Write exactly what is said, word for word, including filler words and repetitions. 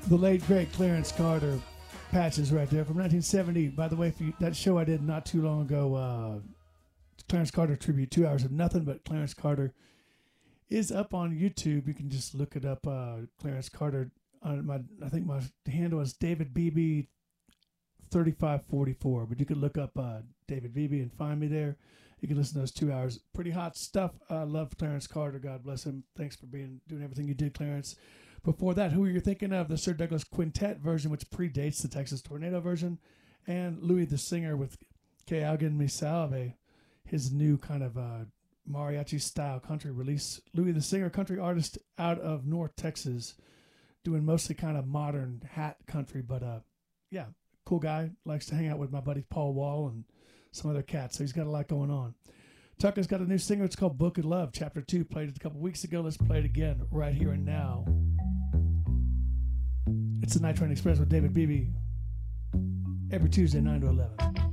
The late great Clarence Carter patches right there from nineteen seventy. By the way, if you, that show I did not too long ago, uh, Clarence Carter tribute, two hours of nothing but Clarence Carter, is up on YouTube. You can just look it up. Uh, Clarence Carter. On my, I think my handle is David Beebe thirty-five forty-four. But you can look up uh, David Beebe and find me there. You can listen to those two hours. Pretty hot stuff. I love Clarence Carter. God bless him. Thanks for being doing everything you did, Clarence. Before that, who you're thinking of, the Sir Douglas Quintet version, which predates the Texas Tornado version, and Louis the Singer with Que Alguien Me Salve, his new kind of uh, mariachi-style country release. Louis the Singer, country artist out of North Texas, doing mostly kind of modern hat country, but uh, yeah, cool guy. Likes to hang out with my buddy Paul Wall and some other cats, so he's got a lot going on. Tucker's got a new single. It's called Book of Love. Chapter two, played it a couple weeks ago. Let's play it again right here and now. It's the Night Train Express with David Beebe every Tuesday, nine to eleven.